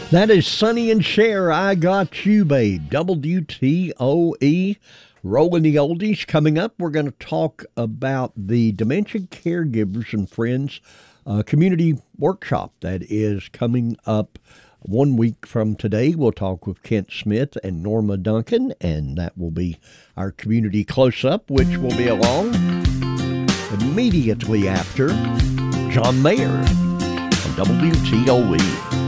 That is Sonny and Cher, I Got You, Babe. WTOE. Rolling the oldies. Coming up, we're going to talk about the Dementia Caregivers and Friends community workshop that is coming up 1 week from today. We'll talk with Kent Smith and Norma Duncan, and that will be our community close-up, which will be along immediately after John Mayer on WTOE.